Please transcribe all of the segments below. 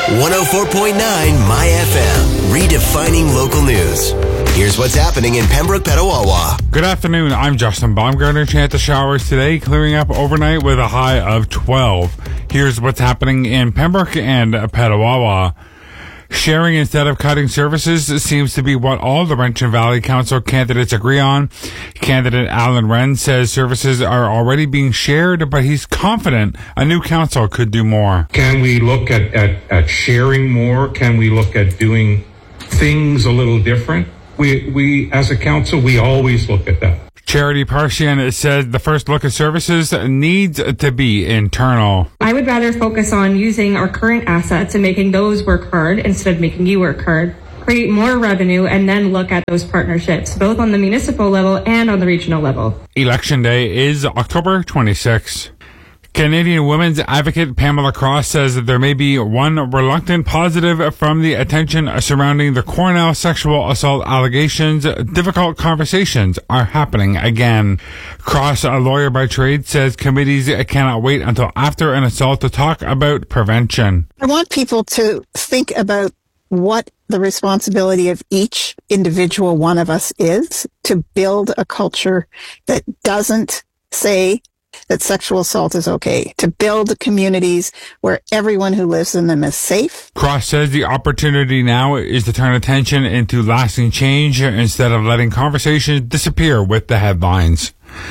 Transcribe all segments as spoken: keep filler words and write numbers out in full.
one oh four point nine My F M, redefining local news. Here's what's happening in Pembroke, Petawawa. Good afternoon, I'm Justin Baumgartner. Chance of showers today, clearing up overnight with a high of twelve. Here's what's happening in Pembroke and Petawawa. Sharing instead of cutting services seems to be what all Laurentian Valley Council candidates agree on. Candidate Alan Wren says services are already being shared, but he's confident a new council could do more. Can we look at, at, at sharing more? Can we look at doing things a little different? We, we, as a council, we always look at that. Charity Parshian said the first look at services needs to be internal. I would rather focus on using our current assets and making those work hard instead of making you work hard. Create more revenue and then look at those partnerships, both on the municipal level and on the regional level. Election day is October twenty-sixth. Canadian women's advocate Pamela Cross says that there may be one reluctant positive from the attention surrounding the Cornell sexual assault allegations. Difficult conversations are happening again. Cross, a lawyer by trade, says committees cannot wait until after an assault to talk about prevention. I want people to think about what the responsibility of each individual one of us is to build a culture that doesn't say that sexual assault is okay, to build communities where everyone who lives in them is safe. Cross says the opportunity now is to turn attention into lasting change instead of letting conversations disappear with the headlines.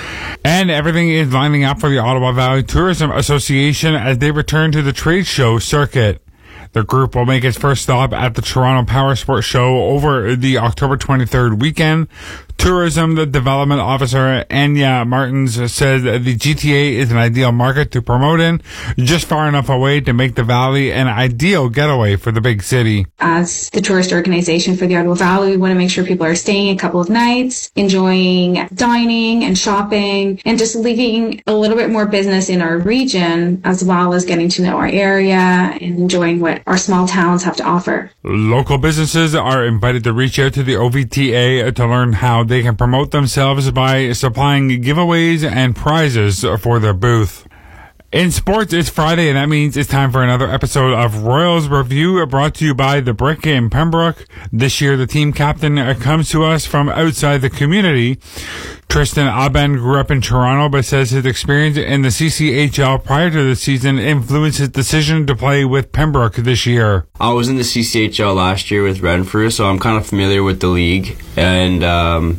And everything is lining up for the Ottawa Valley Tourism Association as they return to the trade show circuit. The group will make its first stop at the Toronto Power Sports Show over the October twenty-third weekend. Tourism Development Officer Anya Martins says the G T A is an ideal market to promote in, just far enough away to make the Valley an ideal getaway for the big city. As the tourist organization for the Ottawa Valley, we want to make sure people are staying a couple of nights, enjoying dining and shopping, and just leaving a little bit more business in our region, as well as getting to know our area and enjoying what our small towns have to offer. Local businesses are invited to reach out to the O V T A to learn how they can promote themselves by supplying giveaways and prizes for their booth. In sports, it's Friday, and that means it's time for another episode of Royals Review, brought to you by The Brick in Pembroke. This year, the team captain comes to us from outside the community. Tristan Aben grew up in Toronto, but says his experience in the C C H L prior to the season influenced his decision to play with Pembroke this year. I was in the C C H L last year with Renfrew, so I'm kind of familiar with the league, and um,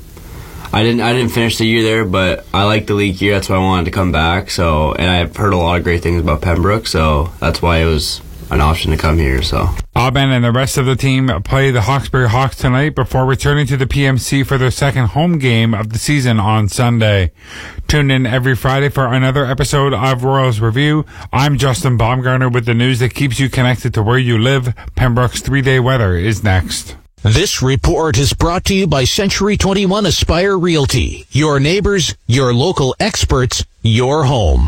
I didn't I didn't finish the year there, but I liked the league here. That's why I wanted to come back. So, and I've heard a lot of great things about Pembroke, so that's why it was an option to come here. So Aben and the rest of the team play the Hawkesbury Hawks tonight before returning to the P M C for their second home game of the season on Sunday. Tune in every Friday for another episode of Royals Review. I'm Justin Baumgartner with the news that keeps you connected to where you live. Pembroke's three-day weather is next. This report is brought to you by Century twenty-one Aspire Realty. Your neighbors, your local experts, your home.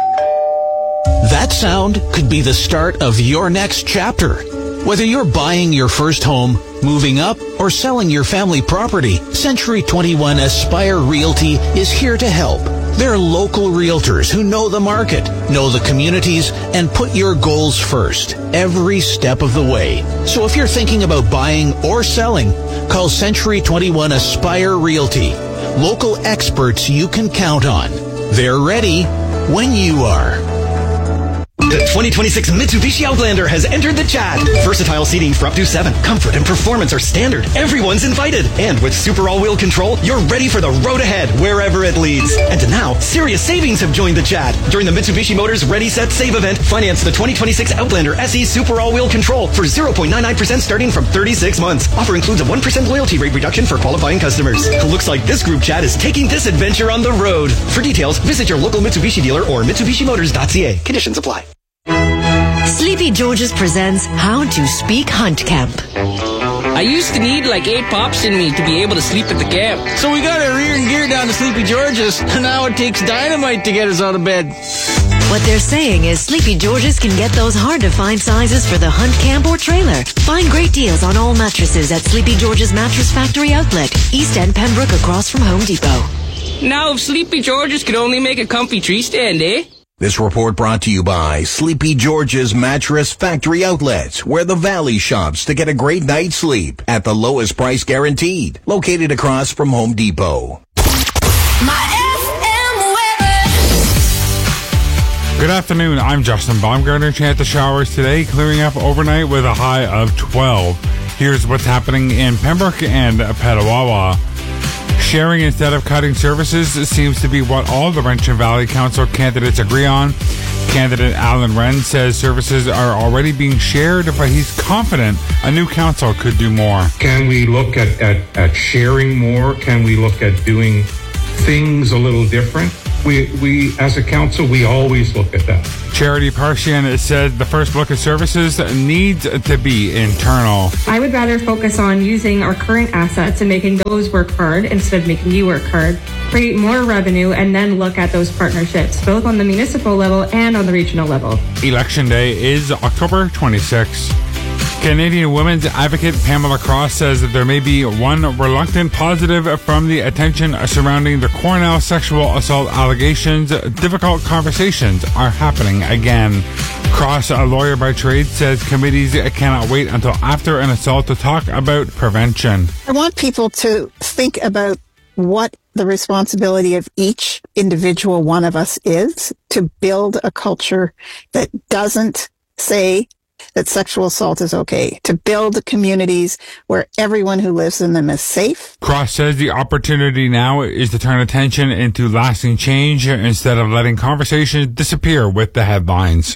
That sound could be the start of your next chapter. Whether you're buying your first home, moving up, or selling your family property, Century twenty-one Aspire Realty is here to help. They're local realtors who know the market, know the communities, and put your goals first every step of the way. So if you're thinking about buying or selling, call Century twenty-one Aspire Realty. Local experts you can count on. They're ready when you are. The twenty twenty-six Mitsubishi Outlander has entered the chat. Versatile seating for up to seven. Comfort and performance are standard. Everyone's invited. And with super all-wheel control, you're ready for the road ahead, wherever it leads. And now, serious savings have joined the chat. During the Mitsubishi Motors Ready, Set, Save event, finance the twenty twenty-six Outlander S E Super All-Wheel Control for zero point nine nine percent starting from thirty-six months. Offer includes a one percent loyalty rate reduction for qualifying customers. Looks like this group chat is taking this adventure on the road. For details, visit your local Mitsubishi dealer or Mitsubishi Motors dot C A. Conditions apply. Sleepy George's presents How to Speak Hunt Camp. I used to need like eight pops in me to be able to sleep at the camp. So we got our rear and gear down to Sleepy George's, and now it takes dynamite to get us out of bed. What they're saying is Sleepy George's can get those hard-to-find sizes for the hunt camp or trailer. Find great deals on all mattresses at Sleepy George's Mattress Factory Outlet, East End, Pembroke, across from Home Depot. Now if Sleepy George's could only make a comfy tree stand, eh? This report brought to you by Sleepy George's Mattress Factory Outlet, where the Valley shops to get a great night's sleep at the lowest price guaranteed. Located across from Home Depot. Good afternoon, I'm Justin Baumgartner. Chance of showers today, clearing up overnight with a high of twelve. Here's what's happening in Pembroke and Petawawa. Sharing instead of cutting services seems to be what all the Laurentian Valley Council candidates agree on. Candidate Alan Wren says services are already being shared, but he's confident a new council could do more. Can we look at, at, at sharing more? Can we look at doing things a little different? We, we, as a council, we always look at that. Charity Parshian said the first look at services needs to be internal. I would rather focus on using our current assets and making those work hard instead of making you work hard. Create more revenue and then look at those partnerships, both on the municipal level and on the regional level. Election day is October twenty-sixth. Canadian women's advocate Pamela Cross says that there may be one reluctant positive from the attention surrounding the Cornell sexual assault allegations. Difficult conversations are happening again. Cross, a lawyer by trade, says committees cannot wait until after an assault to talk about prevention. I want people to think about what the responsibility of each individual one of us is to build a culture that doesn't say that sexual assault is okay, to build communities where everyone who lives in them is safe. Cross says the opportunity now is to turn attention into lasting change instead of letting conversations disappear with the headlines.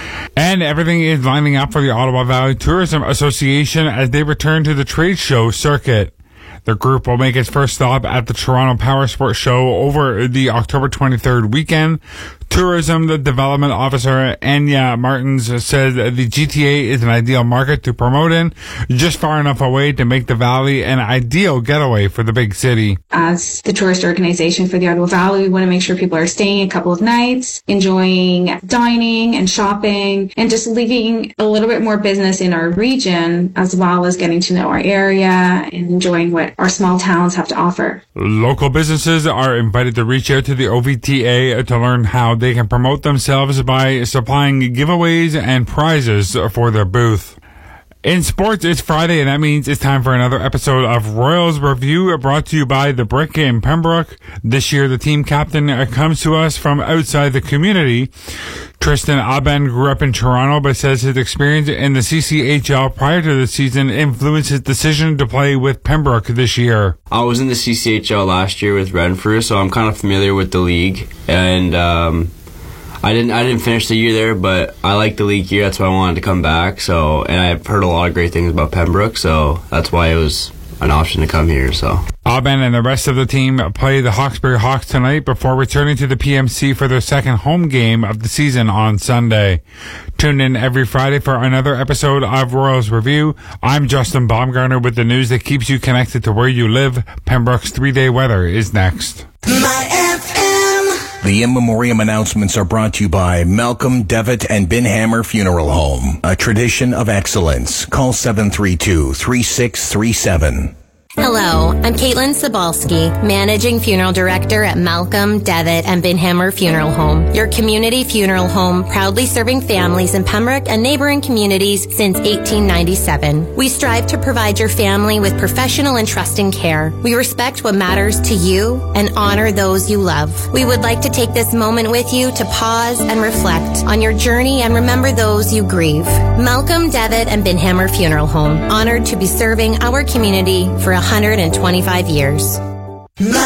And everything is lining up for the Ottawa Valley Tourism Association as they return to the trade show circuit. The group will make its first stop at the Toronto Power Sports Show over the October twenty-third weekend. Tourism Development Officer Anya Martins says the G T A is an ideal market to promote in, just far enough away to make the Valley an ideal getaway for the big city. As the tourist organization for the Ottawa Valley, we want to make sure people are staying a couple of nights, enjoying dining and shopping, and just leaving a little bit more business in our region, as well as getting to know our area and enjoying what our small towns have to offer. Local businesses are invited to reach out to the O V T A to learn how they can promote themselves by supplying giveaways and prizes for their booth. In sports, it's Friday, and that means it's time for another episode of Royals Review, brought to you by The Brick in Pembroke. This year, the team captain comes to us from outside the community. Tristan Aben grew up in Toronto, but says his experience in the C C H L prior to the season influenced his decision to play with Pembroke this year. I was in the C C H L last year with Renfrew, so I'm kind of familiar with the league, and um, I didn't I didn't finish the year there, but I like the league here. That's why I wanted to come back. So, and I've heard a lot of great things about Pembroke, so that's why it was an option to come here. So Aben and the rest of the team play the Hawkesbury Hawks tonight before returning to the P M C for their second home game of the season on Sunday. Tune in every Friday for another episode of Royals Review. I'm Justin Baumgartner with the news that keeps you connected to where you live. Pembroke's three-day weather is next. My F M. The in memoriam announcements are brought to you by Malcolm, Devitt, and Binhammer Funeral Home, a tradition of excellence. Call seven three two, three six three seven. Hello, I'm Caitlin Sobalski, Managing Funeral Director at Malcolm, Devitt, and Binhammer Funeral Home, your community funeral home proudly serving families in Pembroke and neighboring communities since eighteen ninety-seven. We strive to provide your family with professional and trusting care. We respect what matters to you and honor those you love. We would like to take this moment with you to pause and reflect on your journey and remember those you grieve. Malcolm, Devitt, and Binhammer Funeral Home, honored to be serving our community for one hundred twenty-five years.